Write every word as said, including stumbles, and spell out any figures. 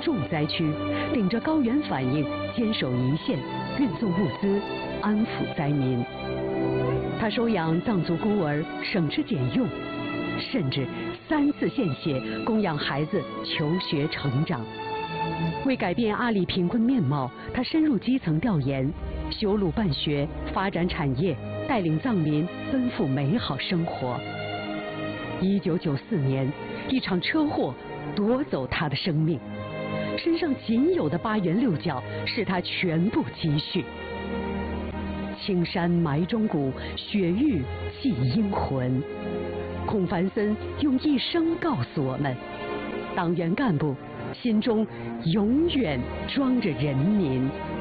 重灾区，顶着高原反应，坚守一线，运送物资，安抚灾民。他收养藏族孤儿，省吃俭用，甚至三次献血供养孩子求学成长。为改变阿里贫困面貌，他深入基层调研，修路办学，发展产业，带领藏民奔赴美好生活。一九九四年，一场车祸夺走他的生命，身上仅有的八元六角是他全部积蓄。青山埋忠骨，雪域祭英魂。孔繁森用一生告诉我们：党员干部心中永远装着人民。